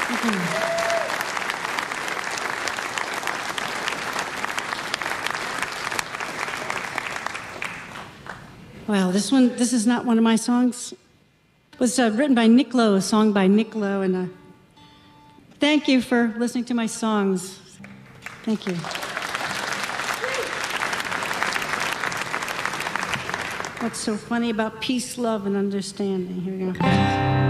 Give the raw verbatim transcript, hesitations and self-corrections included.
Well, this one, this is not one of my songs. It was uh, written by Nick Lowe, a song by Nick Lowe, and uh, thank you for listening to my songs. Thank you. What's so funny about peace, love, and understanding? Here we go.